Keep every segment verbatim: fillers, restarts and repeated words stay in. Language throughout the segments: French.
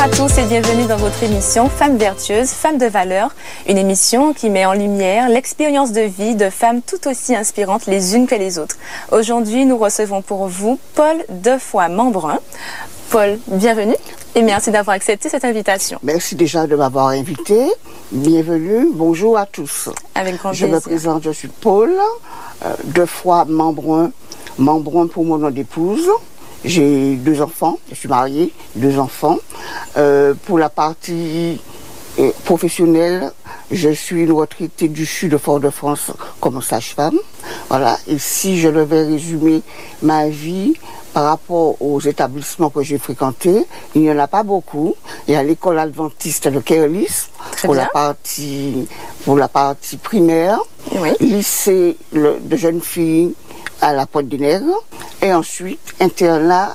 Bonjour à tous et bienvenue dans votre émission Femmes vertueuses, Femmes de valeur, une émission qui met en lumière l'expérience de vie de femmes tout aussi inspirantes les unes que les autres. Aujourd'hui, nous recevons pour vous Paul Defoy-Membrun. Paul, bienvenue et merci d'avoir accepté cette invitation. Merci déjà de m'avoir invité. Bienvenue, bonjour à tous. Avec grand je plaisir. Je me présente, je suis Paul euh, Defoy-Membrun, Membrun pour mon nom d'épouse. J'ai deux enfants, je suis mariée, deux enfants. Euh, pour la partie euh, professionnelle, je suis une retraitée du Sud de Fort-de-France comme sage-femme. Voilà. Et si je devais résumer ma vie par rapport aux établissements que j'ai fréquentés, il n'y en a pas beaucoup. Il y a l'école adventiste de Kerlis pour la partie pour la partie primaire, oui. Lycée le, de jeunes filles à la Pointe des Nègres, et ensuite internat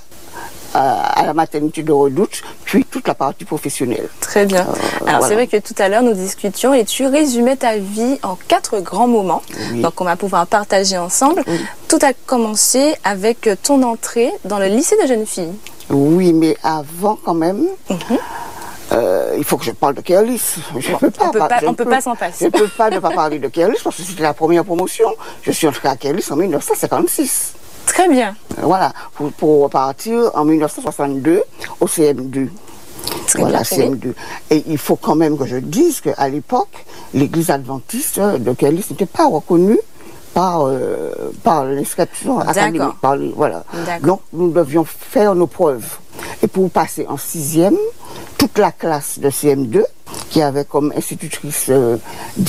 à la maternité de Redoute, puis toute la partie professionnelle. Très bien. Euh, Alors voilà. C'est vrai que tout à l'heure nous discutions et tu résumais ta vie en quatre grands moments, oui. Donc on va pouvoir partager ensemble. Oui. Tout a commencé avec ton entrée dans le lycée de jeunes filles. Oui, mais avant quand même, mm-hmm. euh, il faut que je parle de Kerlis. Je bon, peux pas, on peut pas, je on peut peux, pas s'en passer. Je ne peux pas ne pas parler de Kerlis parce que c'était la première promotion. Je suis entrée à Kerlis en mille neuf cent cinquante-six. Très bien. Voilà, pour, pour repartir en mille neuf cent soixante-deux au C M deux. Très voilà, bien, C M deux. Et il faut quand même que je dise qu'à l'époque, l'église adventiste de Kerlis n'était pas reconnue par, euh, par l'inscription académique. Par les, voilà. Donc nous devions faire nos preuves. Et pour passer en sixième, toute la classe de C M deux, qui avait comme institutrice euh,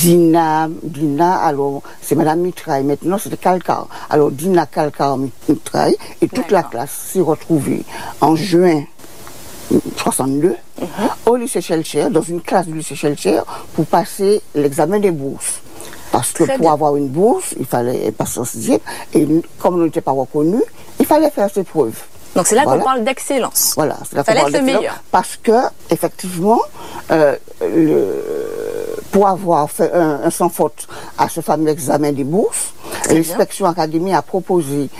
Dina, Dina, alors c'est Madame Mitraille, maintenant c'était Calcar. Alors Dina Calcar Mitraille, et toute la classe s'est retrouvée en juin soixante-deux uh-huh. au lycée Schellcher, dans une classe du lycée Schellcher, pour passer l'examen des bourses. Parce que Très pour bien. avoir une bourse, il fallait passer en sixième, et comme on n'était pas reconnu, il fallait faire ses preuves. Donc c'est là voilà. qu'on parle d'excellence. Voilà, c'est là qu'on parle d'excellence. Fallait être le meilleur. Parce que, effectivement, euh, le, pour avoir fait un, un sans faute à ce fameux examen des bourses, l'inspection académique a proposé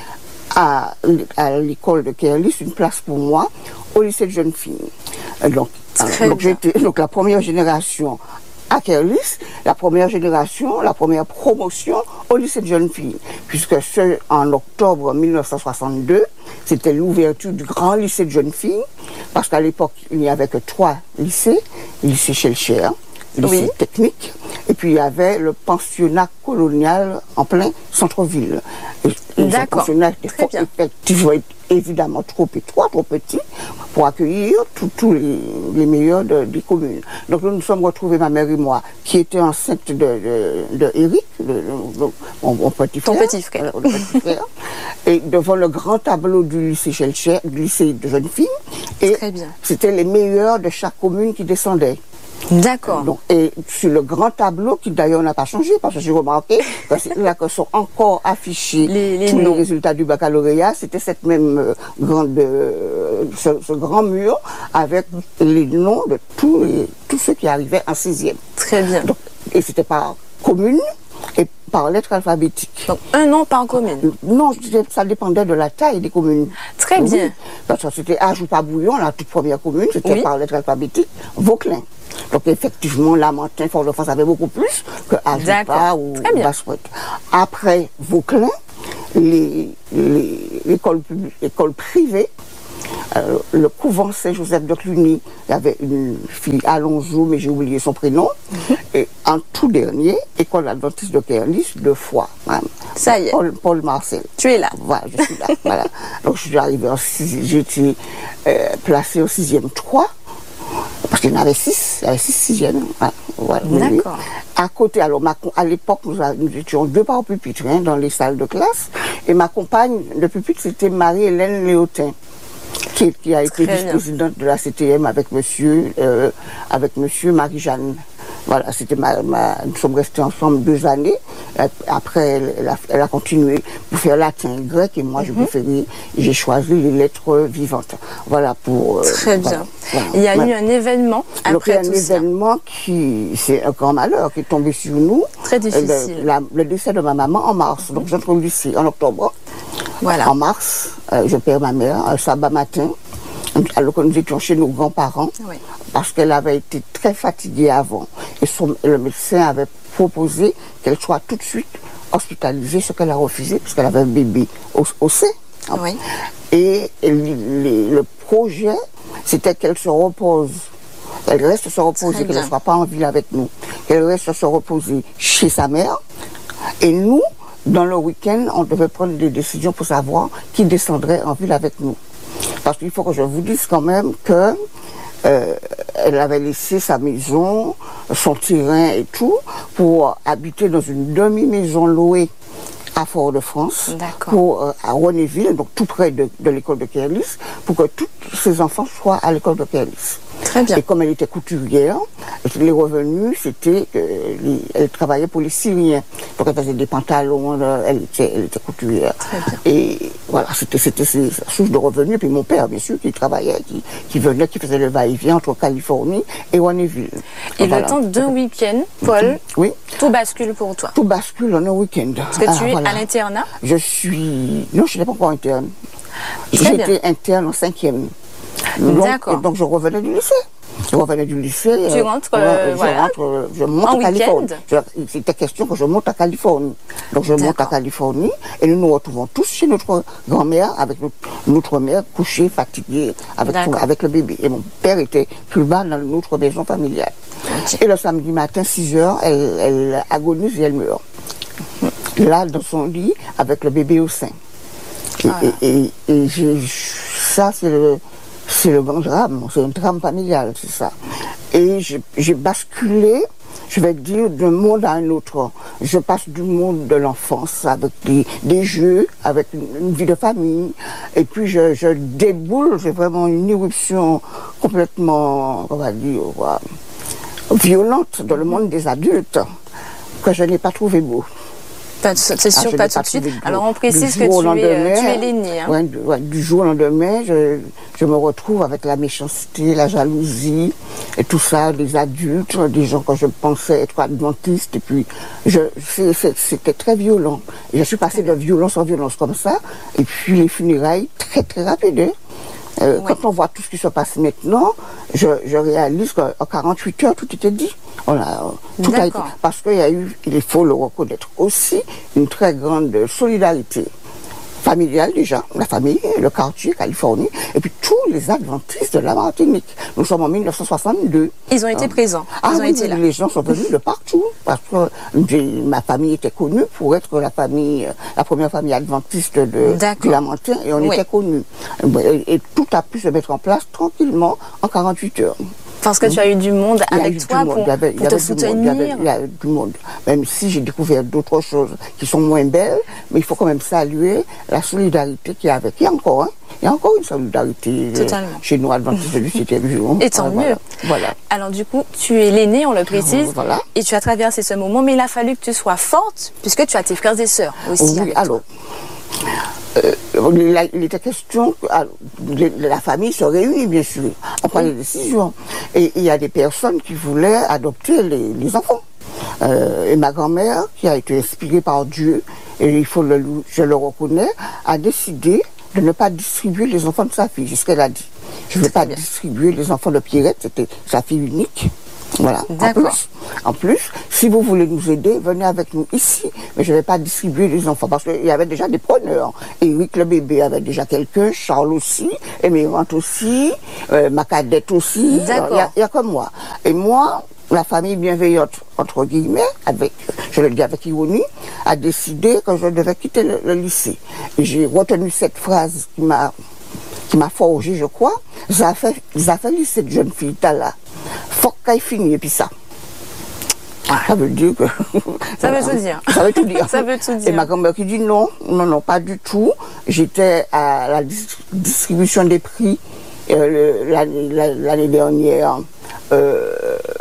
à, à l'école de Kerlis une place pour moi au lycée de jeunes filles. Donc, alors, donc, j'étais, donc la première génération à Kerlis, la première génération, la première promotion au lycée de jeunes filles, puisque ce, en octobre mille neuf cent soixante-deux, c'était l'ouverture du grand lycée de jeunes filles, parce qu'à l'époque, il n'y avait que trois lycées, le lycée Schellcher, le lycée oui. technique, et puis il y avait le pensionnat colonial en plein centre-ville. D'accord, très bien. Effectivement, évidemment trop étroit, trop petit, pour accueillir tous les, les meilleurs de, des communes. Donc nous nous sommes retrouvés, ma mère et moi, qui étaient enceintes de, de, de Eric, de, de, de, mon, mon petit frère, Ton petit frère. Euh, le petit frère et devant le grand tableau du lycée Schellcher, du lycée de jeunes filles, et c'était les meilleurs de chaque commune qui descendaient. D'accord. Donc, et sur le grand tableau, qui d'ailleurs n'a pas changé, parce que j'ai remarqué que c'est là que sont encore affichés les, les tous noms. les résultats du baccalauréat, c'était cette même euh, grande, euh, ce, ce grand mur avec les noms de tous, les, tous ceux qui arrivaient en sixième. Très bien. Donc, et c'était par commune et par lettre alphabétique. Donc un nom par commune? Non, ça dépendait de la taille des communes. Très bien. Oui, parce que c'était Ajoux-pas-Bouillon, la toute première commune, c'était oui. par lettre alphabétique, Vauclin. Donc effectivement, Lamentin, Fort-de-France avait beaucoup plus que Ajupa ou Basse-Pointe. Après Vauclin, l'école privée, euh, le couvent Saint-Joseph de Cluny, il y avait une fille Alonso, mais j'ai oublié son prénom. Mm-hmm. Et en tout dernier, école adventiste de Kerlis, deux fois. Hein, Ça y est. Paul, Paul Marcel. Tu es là. Voilà, je suis là. Voilà. Donc je suis arrivée en sixième, j'ai été euh, placée au sixième trois. Parce qu'il y en avait six, il y avait six sixièmes. Hein, voilà, D'accord. À côté, alors ma, à l'époque, nous, nous étions deux par pupitre hein, dans les salles de classe. Et ma compagne de pupitre, c'était Marie-Hélène Léotin, qui, qui a été vice-présidente de la C T M avec monsieur, euh, avec monsieur Marie-Jeanne. Voilà, c'était ma, ma, nous sommes restés ensemble deux années. Après, elle, elle, a, elle a continué pour faire latin et grec, et moi, mm-hmm. j'ai préféré, j'ai choisi les lettres vivantes. Voilà pour. Très euh, bien. Voilà, il y a voilà. eu un événement après Donc, il y a un tout événement ça. qui, c'est un grand malheur qui est tombé sur nous. Très difficile. Le, la, le décès de ma maman en mars. Mm-hmm. Donc, j'entre au lycée en octobre. Voilà. En mars, euh, je perds ma mère un sabbat matin. alors que nous étions chez nos grands-parents, oui. parce qu'elle avait été très fatiguée avant. Et son, le médecin avait proposé qu'elle soit tout de suite hospitalisée, ce qu'elle a refusé, parce qu'elle avait un bébé au, au sein. Oui. Et, et le, le, le projet, c'était qu'elle se repose. Elle reste se reposer, qu'elle ne soit pas en ville avec nous. Qu'elle reste se reposer chez sa mère. Et nous, dans le week-end, on devait prendre des décisions pour savoir qui descendrait en ville avec nous. Parce qu'il faut que je vous dise quand même que euh, elle avait laissé sa maison, son terrain et tout, pour habiter dans une demi-maison louée à Fort-de-France, pour euh, à Renéville, donc tout près de, de l'école de Kerlis, pour que tous ses enfants soient à l'école de Kerlis. Très bien. Et comme elle était couturière, les revenus, c'était qu'elle travaillait pour les Syriens. Donc elle faisait des pantalons, elle était, elle était couturière. Très bien. Et voilà, c'était ses sources de revenus. Et puis mon père, bien sûr, qui travaillait, qui, qui venait, qui faisait le va-et-vient entre Californie et Renéville. Et voilà. Le temps d'un week-end, Paul, oui. tout bascule pour toi. Tout bascule en un week-end. Est-ce que ah, tu es voilà. à l'internat? Je suis... Non, je n'étais pas encore interne. J'étais interne en cinquième. D'accord. Donc, donc je revenais du lycée. Je revenais du lycée. Tu rentres, euh, je, voilà. rentre, je monte en à Californie. C'était question que je monte à Californie. Donc je monte à Californie et nous nous retrouvons tous chez notre grand-mère, avec notre, notre mère couchée, fatiguée, avec, son, avec le bébé. Et mon père était plus bas dans notre maison familiale. Okay. Et le samedi matin, six heures, elle, elle agonise et elle meurt. Là, dans son lit, avec le bébé au sein. Et, ah. et, et, et je, ça, c'est le... C'est le grand drame, c'est un drame familial, c'est ça. Et j'ai basculé, je vais dire, d'un monde à un autre. Je passe du monde de l'enfance avec des, des jeux, avec une, une vie de famille. Et puis je, je déboule, j'ai vraiment une éruption complètement, on va dire, violente dans le monde des adultes que je n'ai pas trouvé beau. C'est sûr, ah, pas tout de suite. Alors on précise que tu es, tu es l'aîné. Hein. Ouais, du, ouais, du jour au lendemain, je, je me retrouve avec la méchanceté, la jalousie et tout ça, des adultes, des gens que je pensais être adventistes. Et puis, c'était très violent. Et je suis passée de violence en violence comme ça. Et puis les funérailles, très très rapides. Euh, oui. Quand on voit tout ce qui se passe maintenant, je, je réalise qu'en quarante-huit heures, tout était dit. On a, tout a été, parce qu'il y a eu, il faut le reconnaître aussi, une très grande solidarité familiale déjà, la famille, le quartier, Californie, et puis tous les adventistes de la Martinique. Nous sommes en mille neuf cent soixante-deux. Ils ont été hein. présents. Ils ah ont oui, été là. Les gens sont venus de partout, parce que ma famille était connue pour être la famille, la première famille adventiste de, de Lamentin, et on oui. était connus. Et, et tout a pu se mettre en place tranquillement en quarante-huit heures. Parce que tu as eu du monde avec toi pour, pour avait, te soutenir. Il y, avait, il y avait du monde. Même si j'ai découvert d'autres choses qui sont moins belles, mais il faut quand même saluer la solidarité qu'il y a avec. Il y a encore, hein, il y a encore une solidarité Totalement. chez nous, adventistes du septième jour. Et tant ah, mieux. Voilà. voilà. Alors du coup, tu es l'aîné, on le précise, voilà. et tu as traversé ce moment, mais il a fallu que tu sois forte, puisque tu as tes frères et sœurs aussi. Oui, alors. Euh, il était question que la famille se réunit, bien sûr, on prend des décisions. Et il y a des personnes qui voulaient adopter les, les enfants. Euh, et ma grand-mère, qui a été inspirée par Dieu, et il faut le, je le reconnais, a décidé de ne pas distribuer les enfants de sa fille, c'est ce qu'elle a dit. Je ne veux pas bien. distribuer les enfants de Pierrette, c'était sa fille unique. Voilà. En plus, en plus, si vous voulez nous aider, venez avec nous ici. Mais je ne vais pas distribuer les enfants parce qu'il y avait déjà des preneurs. Eric le bébé avait déjà quelqu'un, Charles aussi, Émérante aussi, euh, ma cadette aussi. Il n'y a, a que moi. Et moi, la famille bienveillante, entre guillemets, avec, je le dis avec ironie, a décidé que je devais quitter le, le lycée. Et j'ai retenu cette phrase qui m'a qui m'a forgé, je crois. Ça a fait, ça a fait lycée cette jeune fille là. Faut qu'elle finisse, et puis ça. Ça veut dire que... Ça veut tout dire. Ça veut tout dire. Ça veut tout dire. Et ma grand-mère qui dit non, non, non, pas du tout. J'étais à la distribution des prix euh, l'année dernière euh,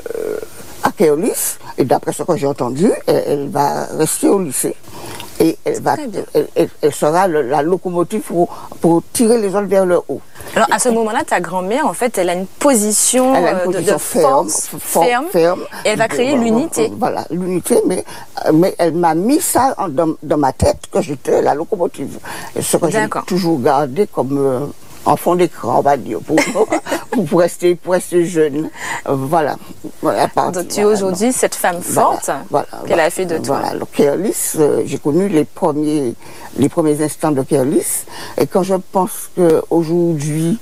à Kerlis. Et d'après ce que j'ai entendu, elle, elle va rester au lycée. Et elle, va, elle, elle, elle sera le, la locomotive pour, pour tirer les autres vers le haut. Alors à ce moment-là, ta grand-mère, en fait, elle a une position, elle a une position de, de ferme, force, ferme, ferme, et elle va créer l'unité. Voilà, l'unité, mais, mais elle m'a mis ça dans, dans ma tête que j'étais la locomotive. Ce que j'ai toujours gardé comme, euh, en fond d'écran, on va dire, pour, pour, rester, pour rester jeune. Euh, voilà. voilà Donc tu es aujourd'hui cette femme forte voilà, voilà, qu'elle voilà, a fait de toi. Voilà, le Kearlis, euh, j'ai connu les premiers, les premiers instants de Kearlis. Et quand je pense qu'aujourd'hui,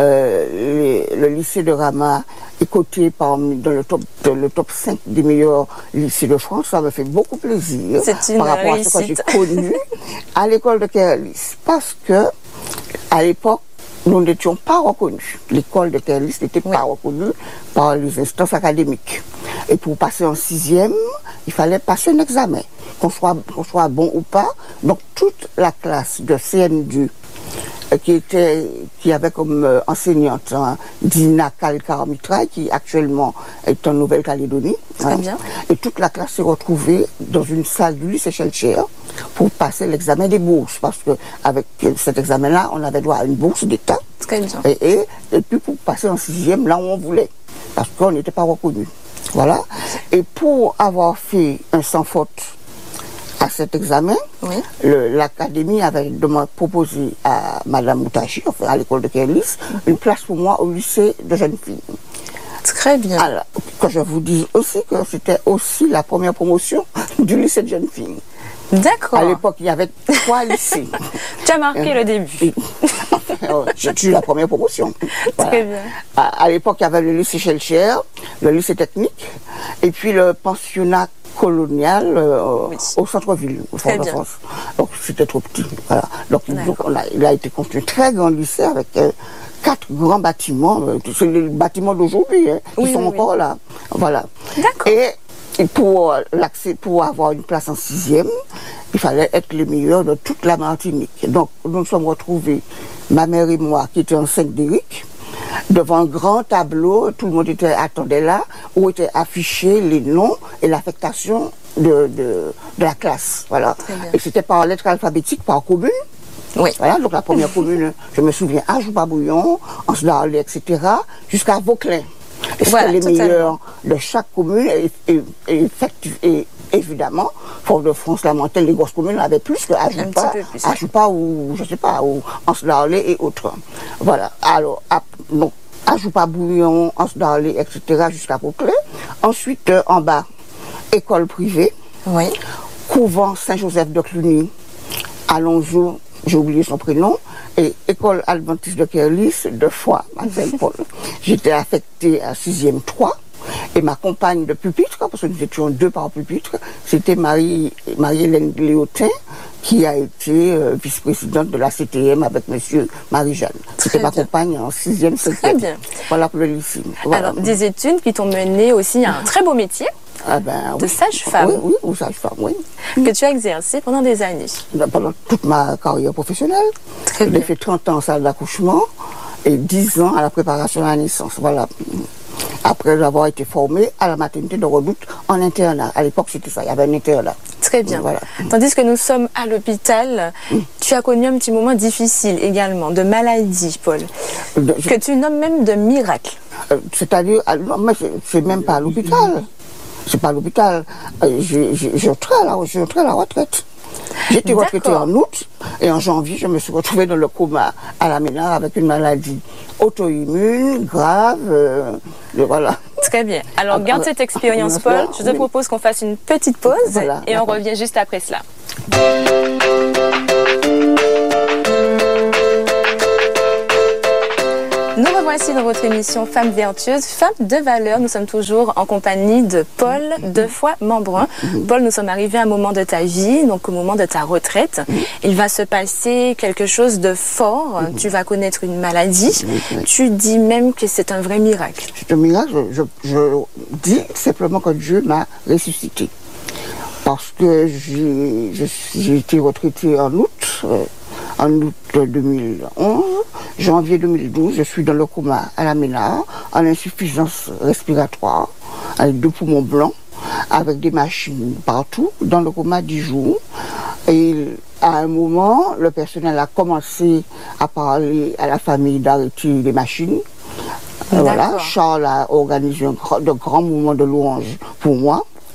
euh, le lycée de Rama est coté parmi, dans le top, dans le top cinq des meilleurs lycées de France, ça me fait beaucoup plaisir. C'est une par rapport réussite. à ce que j'ai connu à l'école de Kearlis. Parce que, à l'époque, nous n'étions pas reconnus. L'école de Kearlis n'était oui. pas reconnue par les instances académiques. Et pour passer en sixième, il fallait passer un examen, qu'on soit, qu'on soit bon ou pas. Donc toute la classe de C N deux, qui était, qui avait comme euh, enseignante hein, Dina Kalkar-Mitraille, qui actuellement est en Nouvelle-Calédonie. Très hein, bien. Et toute la classe s'est retrouvée dans une salle du lycée Schellcher pour passer l'examen des bourses, parce que avec cet examen-là, on avait droit à une bourse d'État. Très bien. Et, et, et puis pour passer en sixième, là où on voulait, parce qu'on n'était pas reconnu. Voilà. Et pour avoir fait un sans faute à cet examen, oui. l'académie avait proposé à Madame Moutachi, enfin à l'école de Kearlis, une place pour moi au lycée de jeunes filles. Très bien. Alors, que je vous dise aussi que c'était aussi la première promotion du lycée de jeunes filles. D'accord. À l'époque, il y avait trois lycées. Tu as marqué euh, le début. J'ai eu la première promotion. Voilà. Très bien. À, à l'époque, il y avait le lycée Schellcher, le lycée technique, et puis le pensionnat colonial euh, oui. au centre-ville, au centre de France. Donc c'était trop petit. Voilà. Donc, donc on a, il a été construit un très grand lycée avec euh, quatre grands bâtiments. Euh, c'est les bâtiments d'aujourd'hui, hein, qui oui, sont oui, encore oui. là. Voilà. D'accord. Et, et pour l'accès, pour avoir une place en sixième, il fallait être les meilleurs de toute la Martinique. Donc nous nous sommes retrouvés, ma mère et moi, qui étaient en Saint-Déric, devant un grand tableau, tout le monde était, attendait là, où étaient affichés les noms et l'affectation de, de, de la classe. Voilà. Et c'était par lettre alphabétique, par commune. Oui. Voilà, donc la première commune, je me souviens, Ajoupa-Bouillon, Anse-Darlé, et cetera, jusqu'à Vauclin. Et voilà, c'était les meilleurs de chaque commune, et, et, et, et évidemment, Fort-de-France, la Montagne, les grosses communes avaient plus que Ajoupa, Ajoupa ou, je sais pas, ou Anse-Darlé et autres. Voilà. Alors, à, donc, Ajoupa-Bouillon, Anse-Darlé, et cetera, jusqu'à Vauclin. Ensuite, euh, en bas, école privée. Oui. Couvent Saint-Joseph de Cluny, à Longeau, j'ai oublié son prénom, et école adventiste de Kearlis, deux fois, à Saint-Paul. J'étais affectée à sixième trois, et ma compagne de pupitre, parce que nous étions deux par pupitre, c'était Marie, Marie-Hélène Léotin, qui a été euh, vice-présidente de la C T M avec monsieur Marie-Jeanne. C'était ma compagne en sixième, septième. Très bien. Voilà pour le lycée. Voilà. Alors, des études qui t'ont mené aussi à un très beau métier. Ah ben, de oui. sage-femme. Oui, oui, ou sage-femme, oui. Que tu as exercé pendant des années. Pendant toute ma carrière professionnelle. Très bien. J'ai fait trente ans en salle d'accouchement et dix ans à la préparation à la naissance. Voilà. Après avoir été formée à la maternité de Redoute en internat. À l'époque, c'était ça, il y avait un internat. Très bien. Voilà. Tandis que nous sommes à l'hôpital, mmh. tu as connu un petit moment difficile également, de maladie, Paul, de, je... que tu nommes même de miracle. Euh, C'est-à-dire, c'est même pas à l'hôpital. C'est pas à l'hôpital. Euh, J'ai entré à la retraite. J'étais retraitée en août et en janvier, je me suis retrouvée dans le coma à la Ménard avec une maladie auto-immune, grave. Euh, voilà. Très bien. Alors, ah, garde cette expérience, Paul. Là, je te oui. propose qu'on fasse une petite pause voilà, et on revient juste après cela. Nous revoici dans votre émission Femmes vertueuses, Femmes de valeur. Nous sommes toujours en compagnie de Paul Defoy-Membrun. Paul, nous sommes arrivés à un moment de ta vie, donc au moment de ta retraite. Il va se passer quelque chose de fort. Tu vas connaître une maladie. Tu dis même que c'est un vrai miracle. C'est un miracle. Je, je, je dis simplement que Dieu m'a ressuscité. Parce que j'ai été retraitée en août. Euh, En août deux mille onze, janvier deux mille douze, je suis dans le coma à la Ménard, en insuffisance respiratoire, avec deux poumons blancs, avec des machines partout, dans le coma dix jours. Et à un moment, le personnel a commencé à parler à la famille d'arrêter les machines. Voilà, Charles a organisé un, de grands moments de louange pour moi.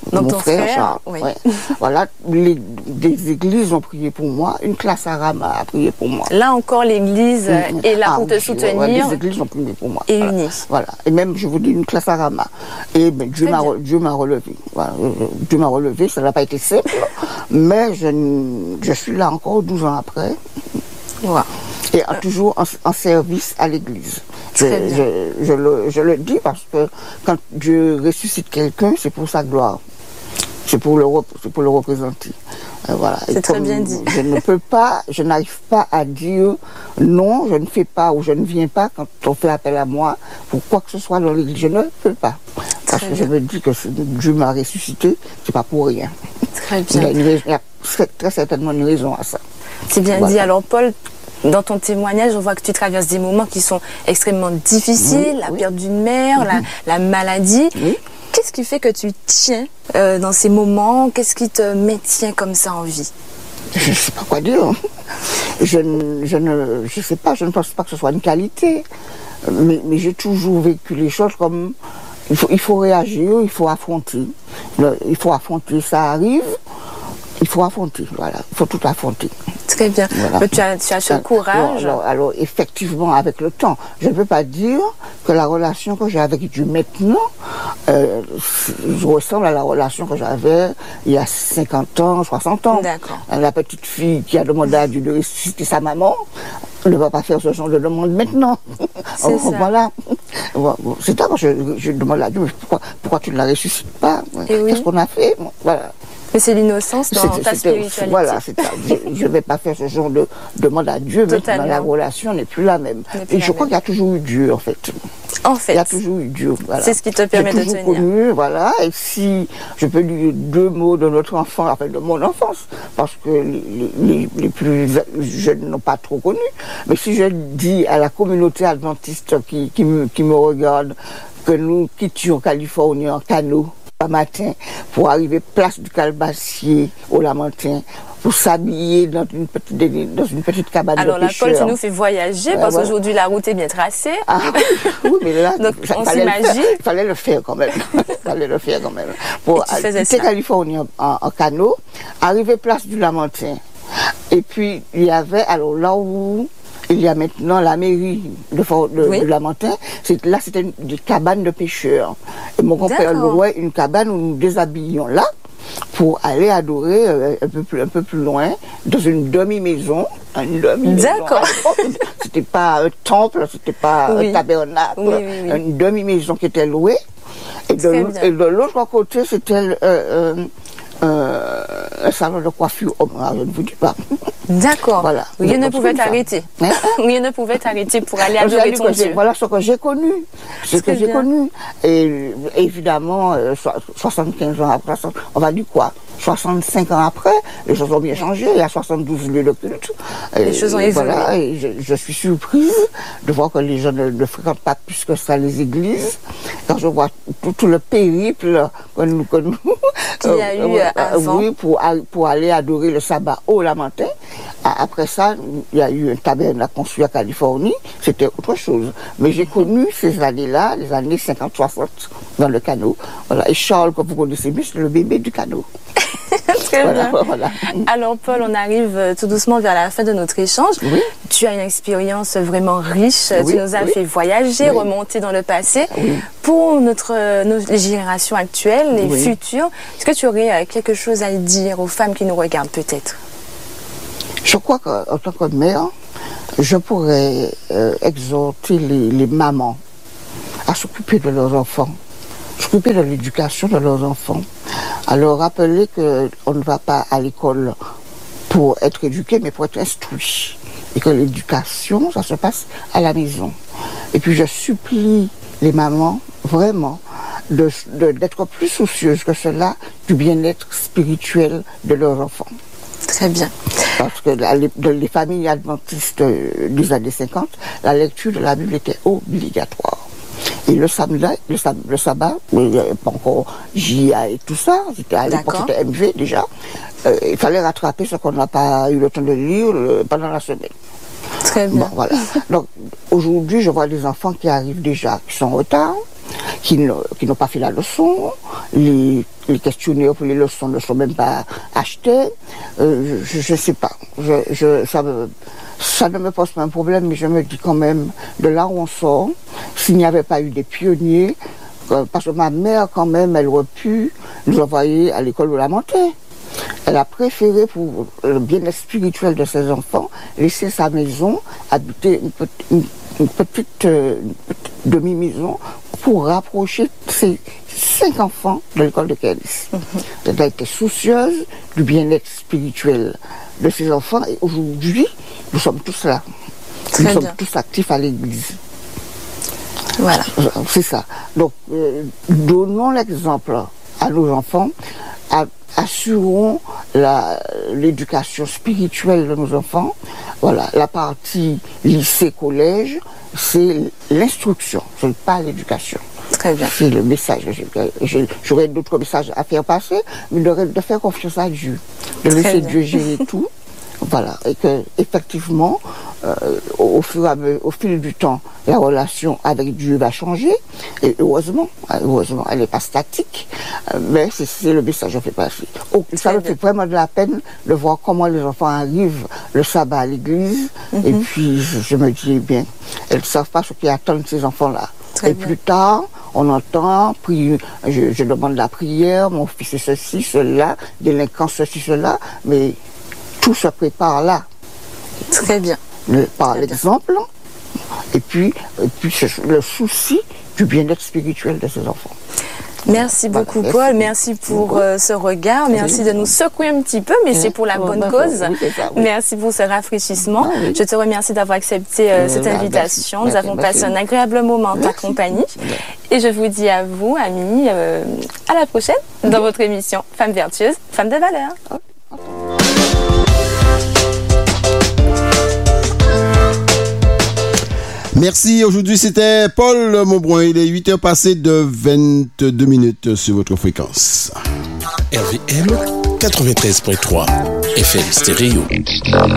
Donc mon ton frère, frère, Charles. oui. Ouais. Voilà, les, des églises ont prié pour moi, une classe arabe a prié pour moi. Là encore, l'église Mmh. est là ah, pour te oui, soutenir. Ouais, les églises ont prié pour moi. Et voilà. unis. Voilà. Et même, je vous dis, une classe arabe. Et ben, Dieu m'a Dieu m'a relevé. Voilà. Dieu m'a relevé, ça n'a pas été simple, mais je, je suis là encore douze ans après. Wow. Et euh, toujours en, en service à l'église. Je, je, je, le, je le dis parce que quand Dieu ressuscite quelqu'un, c'est pour sa gloire. C'est pour, pour le représenter. Euh, voilà. C'est très bien dit. Je ne peux pas, je n'arrive pas à dire non, je ne fais pas ou je ne viens pas quand on fait appel à moi pour quoi que ce soit dans l'église. Je ne peux pas. Parce très que bien. Je me dis que Dieu m'a ressuscité, c'est pas pour rien. Très bien. Il y a, une, il y a très certainement une raison à ça. C'est bien voilà. dit. Alors Paul, dans ton témoignage, on voit que tu traverses des moments qui sont extrêmement difficiles, oui, la oui. perte d'une mère, mmh. la, la maladie. Oui. Qu'est-ce qui fait que tu tiens euh, dans ces moments? Qu'est-ce qui te maintient comme ça en vie? Je ne sais pas quoi dire. Je, je ne je sais pas, je ne pense pas que ce soit une qualité. Mais, mais j'ai toujours vécu les choses comme... Il faut, il faut réagir, il faut affronter. Il faut affronter, ça arrive. Il faut affronter, voilà. Il faut tout affronter. Très bien. Voilà. Mais tu as, tu as ce courage. Alors, alors, alors, effectivement, avec le temps, je ne peux pas dire que la relation que j'ai avec Dieu maintenant, euh, ressemble à la relation que j'avais il y a cinquante ans, soixante ans. D'accord. La petite fille qui a demandé à Dieu de ressusciter sa maman ne va pas faire ce genre de demande maintenant. C'est oh, ça. Voilà. C'est ça que je, je demande à Dieu, mais pourquoi, pourquoi tu ne la ressuscites pas? Qu'est-ce oui. qu'on a fait? Voilà. Mais c'est l'innocence dans ta spiritualité. Voilà, c'est ça. Je ne vais pas faire ce genre de demande à Dieu, mais la relation n'est plus la même. Plus Et la je crois qu'il y a toujours eu Dieu, en fait. En fait. Il y a toujours eu Dieu. Voilà. C'est ce qui te permet de tenir. Connu, voilà. Et si je peux dire deux mots de notre enfant, enfin de mon enfance, parce que les, les, les plus jeunes n'ont pas trop connu, mais si je dis à la communauté adventiste qui, qui, me, qui me regarde que nous quittions Californie en canot, un matin pour arriver place du Calbassier au Lamentin pour s'habiller dans une petite dans une petite cabane alors de pêcheurs. Alors là, Paul, tu nous fais voyager euh, parce voilà. qu'aujourd'hui la route est bien tracée. Ah, oui, mais là, donc ça, on s'imagine. Il fallait le faire quand même. Il fallait le faire quand même. Pour quitter Californie en, en canot, arriver place du Lamentin. Et puis il y avait alors là où il y a maintenant la mairie de, de, oui. de Lamentin. Là, c'était des cabanes de pêcheurs. Et mon compère louait une cabane où nous déshabillions là pour aller adorer euh, un, peu plus, un peu plus loin, dans une demi-maison. Une demi-maison. D'accord. C'était pas un temple, c'était pas oui. un tabernacle. Oui, oui, oui. Une demi-maison qui était louée. Et de, et de l'autre côté, c'était... Euh, euh, Euh, un salon de coiffure homme, je ne vous dis pas. D'accord. Voilà. Rien ne pouvait t'arrêter. Hein? Rien ne pouvait t'arrêter pour aller adorer ton Dieu. Voilà ce que j'ai connu. Ce que j'ai connu. Et évidemment, euh, soixante-quinze ans après, on va dire quoi? soixante-cinq ans après, les choses ont bien changé. Il y a soixante-douze lieux de culte. Les et, choses ont évolué. Voilà, et je, je suis surprise de voir que les gens ne, ne fréquentent pas plus que ça les églises. Quand je vois tout, tout le périple que nous... Que nous qu'il y a eu euh, avant. Oui, pour, pour aller adorer le sabbat au Lamentin. Après ça, il y a eu un tabernacle construit à Californie. C'était autre chose. Mais j'ai connu ces années-là, les années cinquante soixante, dans le canot. Voilà. Et Charles, que vous connaissez mieux, c'est le bébé du canot. Très voilà, bien. Voilà. Alors Paul, on arrive tout doucement vers la fin de notre échange. Oui. Tu as une expérience vraiment riche. Oui, tu nous as oui. fait voyager, oui. remonter dans le passé. Oui. Pour notre, nos, les générations actuelles, les oui. futures, est-ce que tu aurais quelque chose à dire aux femmes qui nous regardent peut-être? Je crois qu'en tant que mère, je pourrais euh, exhorter les, les mamans à s'occuper de leurs enfants, s'occuper de l'éducation de leurs enfants, à leur rappeler qu'on ne va pas à l'école pour être éduqué, mais pour être instruit. Et que l'éducation, ça se passe à la maison. Et puis je supplie les mamans, vraiment, de, de, d'être plus soucieuses que cela du bien-être spirituel de leurs enfants. Très bien. Parce que dans les familles adventistes des années cinquante, la lecture de la Bible était obligatoire. Et le samedi, le, sab le sabbat, il n'y avait pas encore J A et tout ça, à l'époque c'était M V déjà, euh, il fallait rattraper ce qu'on n'a pas eu le temps de lire le, pendant la semaine. Très bien. Bon, voilà. Donc aujourd'hui, je vois des enfants qui arrivent déjà, qui sont en retard, qui n'ont pas fait la leçon, les, les questionnaires pour les leçons ne sont même pas achetés. Euh, je ne sais pas. Je, je, ça, me, ça ne me pose pas un problème, mais je me dis quand même, de là où on sort, s'il n'y avait pas eu des pionniers, euh, parce que ma mère, quand même, elle aurait pu nous envoyer à l'école de la montée. Elle a préféré, pour le bien-être spirituel de ses enfants, laisser sa maison, habiter une, petite, une, une petite, euh, petite demi-maison pour rapprocher ses cinq enfants de l'école de Kélis. Mm-hmm. Elle a été soucieuse du bien-être spirituel de ses enfants et aujourd'hui, nous sommes tous là. Très nous bien. sommes tous actifs à l'église. Voilà. C'est ça. Donc, euh, donnons l'exemple à nos enfants, à, assurons la, l'éducation spirituelle de nos enfants. Voilà, la partie lycée-collège, c'est l'instruction, ce n'est pas l'éducation. Très bien. C'est le message. J'aurais d'autres messages à faire passer, mais de, de faire confiance à Dieu, de Très laisser bien. Dieu gérer tout. Voilà, et que effectivement, euh, au, fur et à mesure, au fil du temps, la relation avec Dieu va changer. Et heureusement, heureusement, elle n'est pas statique, mais c'est, c'est le message que je fais passer. Oh, ça me fait vraiment de la peine de voir comment les enfants arrivent le sabbat à l'église, mm-hmm. et puis je, je me dis, eh bien, elles ne savent pas ce qui attend ces enfants-là. Très et bien. Plus tard, on entend, puis je, je demande la prière, mon fils est ceci, cela, délinquant ceci, cela, mais tout se prépare là. Très bien. Le, par Très l'exemple, bien. et puis, et puis le souci du bien-être spirituel de ses enfants. Merci voilà, beaucoup, merci. Paul. Merci pour euh, ce regard. Merci de nous secouer un petit peu, mais oui. c'est pour la bonne oui, cause. Oui, ça, oui. Merci pour ce rafraîchissement. Ah, oui. Je te remercie d'avoir accepté euh, cette invitation. Merci. Nous avons merci. passé un agréable moment en ta compagnie. Merci. Et je vous dis à vous, amis, euh, à la prochaine dans votre émission Femmes vertueuses, Femmes de valeur. Okay. Merci. Aujourd'hui, c'était Paul Monbrun. Il est huit heures passées de vingt-deux minutes sur votre fréquence. R V M quatre-vingt-treize point trois F M Stéréo.